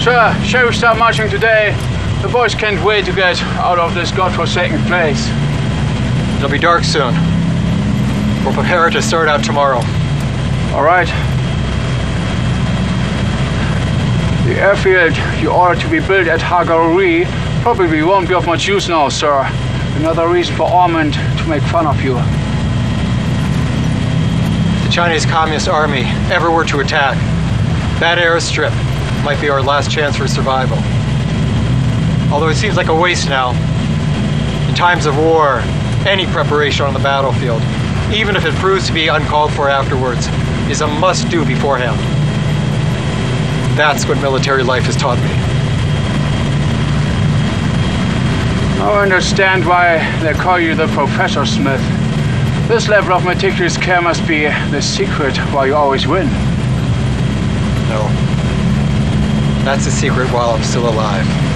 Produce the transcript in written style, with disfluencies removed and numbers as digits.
Sir, shall we start marching today? The boys can't wait to get out of this godforsaken place. It'll be dark soon. We're prepared to start out tomorrow. All right. The airfield you ordered to be built at Hagaruri probably won't be of much use now, sir. Another reason for Ormond to make fun of you. If the Chinese Communist Army ever were to attack, that airstrip might be our last chance for survival. Although it seems like a waste now. In times of war, any preparation on the battlefield, even if it proves to be uncalled for afterwards, is a must-do beforehand. That's what military life has taught me. Now I understand why they call you the Professor Smith. This level of meticulous care must be the secret why you always win. No. That's the secret while I'm still alive.